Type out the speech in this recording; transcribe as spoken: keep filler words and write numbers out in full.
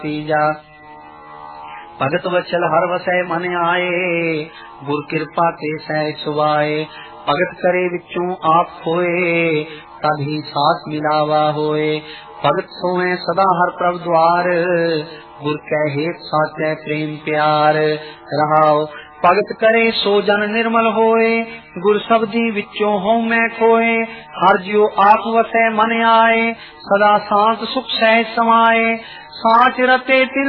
तीजा। भगत वचल हर वसै मन आए, गुर कृपा ते सहज सुभाए। भगत करे विचों आप खोए, तभी साथ मिलावा होए। भगत सोए सदा हर प्रभ द्वार, गुर कह हेत साचै प्रेम प्यार। रहाओ भगत करे सो जन निर्मल होए, गुर शब्दी विचों हों मैं खोए। हर जियो आप वसै मन आए, सदा शांत सुख सहज समाए। साच रते तिन